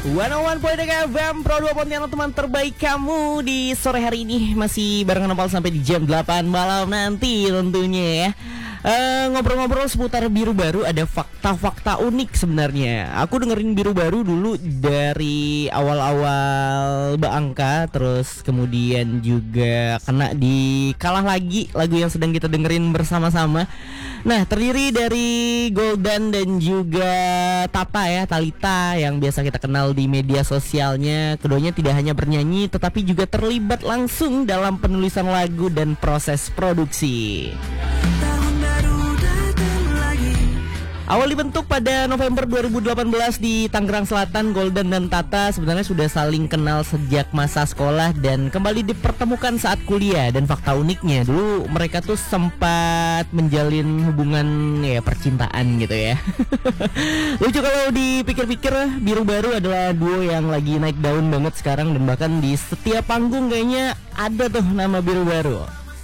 101.3 FM Pro 2 Pontianak, teman terbaik kamu di sore hari ini. Masih barengan Nopal sampai di jam 8 malam nanti tentunya ya. Ngobrol-ngobrol seputar Biru Baru, ada fakta-fakta unik sebenarnya. Aku dengerin Biru Baru dulu dari awal-awal Baangka, terus kemudian juga kena di Kalah Lagi, lagu yang sedang kita dengerin bersama-sama. Nah, terdiri dari Goldan dan juga Tata ya, Talita, yang biasa kita kenal di media sosialnya. Keduanya tidak hanya bernyanyi tetapi juga terlibat langsung dalam penulisan lagu dan proses produksi. Awal dibentuk pada November 2018 di Tangerang Selatan, Goldan dan Tata sebenarnya sudah saling kenal sejak masa sekolah dan kembali dipertemukan saat kuliah. Dan fakta uniknya, dulu mereka tuh sempat menjalin hubungan ya percintaan gitu ya. Lucu kalau dipikir-pikir, Biru Baru adalah duo yang lagi naik daun banget sekarang, dan bahkan di setiap panggung kayaknya ada tuh nama Biru Baru.